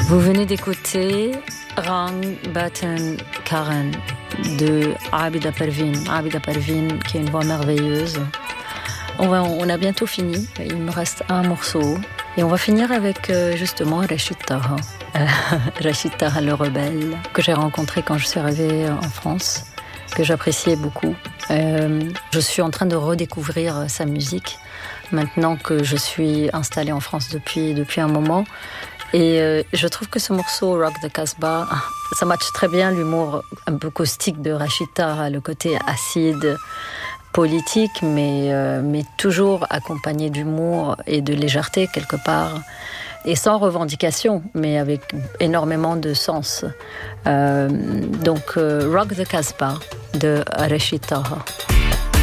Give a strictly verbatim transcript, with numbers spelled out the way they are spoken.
Vous venez d'écouter Rang Button Karen de Abida Pervin. Abida Pervin qui a une voix merveilleuse. On, va, on a bientôt fini, il me reste un morceau. Et on va finir avec euh, justement Rachid Taha. Euh, Rachid Taha le rebelle, que j'ai rencontré quand je suis arrivée en France, que j'appréciais beaucoup. Euh, je suis en train de redécouvrir sa musique, maintenant que je suis installée en France depuis, depuis un moment. Et euh, je trouve que ce morceau, Rock the Casbah, ça matche très bien l'humour un peu caustique de Rachid Taha, le côté acide, politique, mais, euh, mais toujours accompagné d'humour et de légèreté quelque part. Et sans revendication, mais avec énormément de sens. Euh, donc, euh, Rock the Casbah de Rachid Taha.